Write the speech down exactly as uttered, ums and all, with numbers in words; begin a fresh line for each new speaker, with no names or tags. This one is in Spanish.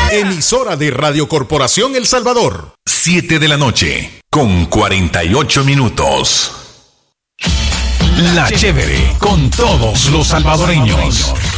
Emisora de Radio Corporación El Salvador.
Siete de la noche, con cuarenta y ocho minutos. La Chévere, con todos los salvadoreños.